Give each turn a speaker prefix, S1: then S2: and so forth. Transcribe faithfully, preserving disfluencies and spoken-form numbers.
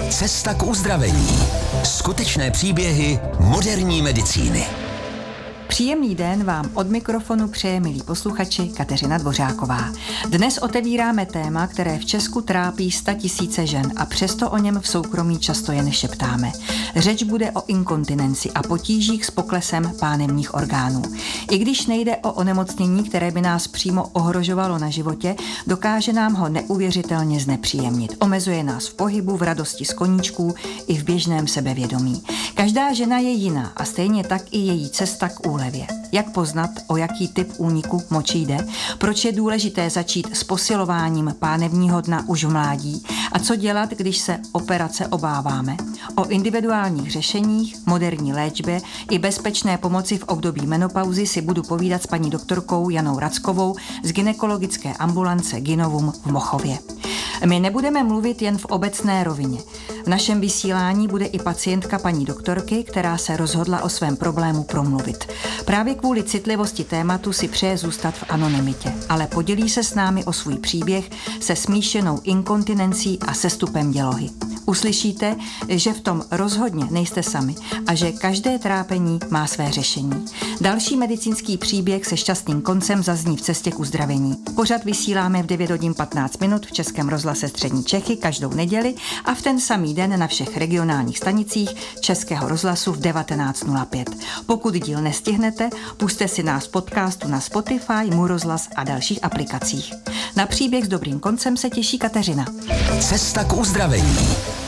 S1: Cesta k uzdravení. Skutečné příběhy moderní medicíny.
S2: Příjemný den vám od mikrofonu přeje, milí posluchači, Kateřina Dvořáková. Dnes otevíráme téma, které v Česku trápí statisíce žen a přesto o něm v soukromí často jen šeptáme. Řeč bude o inkontinenci a potížích s poklesem pánevních orgánů. I když nejde o onemocnění, které by nás přímo ohrožovalo na životě, dokáže nám ho neuvěřitelně znepříjemnit. Omezuje nás v pohybu, v radosti z koníčků i v běžném sebevědomí. Každá žena je jiná a stejně tak i její cesta k úlevě. Jak poznat, o jaký typ úniku moči jde, proč je důležité začít s posilováním pánevního dna už v mládí a co dělat, když se operace obáváme. O individuálních řešeních, moderní léčbě i bezpečné pomoci v období menopauzy si budu povídat s paní doktorkou Janou Rackovou z gynekologické ambulance Gynovum v Mochově. My nebudeme mluvit jen v obecné rovině. V našem vysílání bude i pacientka paní doktorky, která se rozhodla o svém problému promluvit. Právě kvůli citlivosti tématu si přeje zůstat v anonymitě, ale podělí se s námi o svůj příběh se smíšenou inkontinencí a sestupem dělohy. Uslyšíte, že v tom rozhodně nejste sami a že každé trápení má své řešení. Další medicínský příběh se šťastným koncem zazní v cestě k uzdravení. Pořad vysíláme v devět hodin patnáct minut v Českém rozhlase Střední Čechy každou neděli a v ten samý den na všech regionálních stanicích Českého rozhlasu v devatenáct nula pět. Pokud díl nestihnete, pusťte si nás v podcastu na Spotify, Můj rozhlas a dalších aplikacích. Na příběh s dobrým koncem se těší Kateřina.
S1: Cesta k uzdravení.